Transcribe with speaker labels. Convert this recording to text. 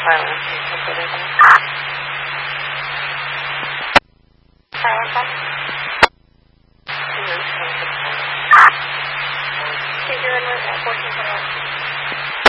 Speaker 1: Bueno, sí, por teléfono. Sí, yo de nuevo, por información.